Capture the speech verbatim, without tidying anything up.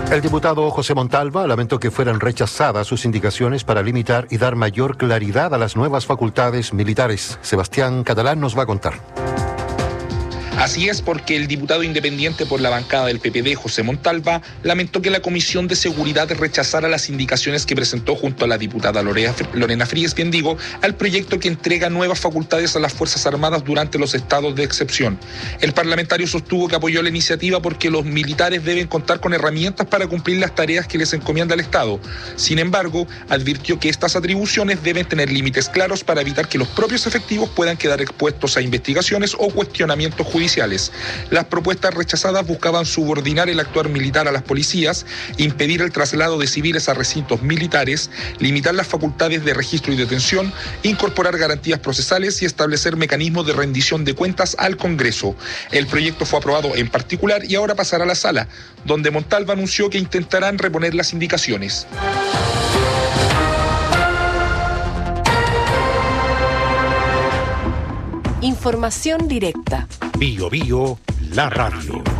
El diputado José Montalva lamentó que fueran rechazadas sus indicaciones para limitar y dar mayor claridad a las nuevas facultades militares. Sebastián Catalán nos va a contar. Así es, porque el diputado independiente por la bancada del P P D, José Montalva, lamentó que la Comisión de Seguridad rechazara las indicaciones que presentó junto a la diputada Lorena Fríes Biendigo al proyecto que entrega nuevas facultades a las Fuerzas Armadas durante los estados de excepción. El parlamentario sostuvo que apoyó la iniciativa porque los militares deben contar con herramientas para cumplir las tareas que les encomienda el Estado. Sin embargo, advirtió que estas atribuciones deben tener límites claros para evitar que los propios efectivos puedan quedar expuestos a investigaciones o cuestionamientos judiciales. Las propuestas rechazadas buscaban subordinar el actuar militar a las policías, impedir el traslado de civiles a recintos militares, limitar las facultades de registro y detención, incorporar garantías procesales y establecer mecanismos de rendición de cuentas al Congreso. El proyecto fue aprobado en particular y ahora pasará a la sala, donde Montalva anunció que intentarán reponer las indicaciones. Información directa. Bio Bio, la radio.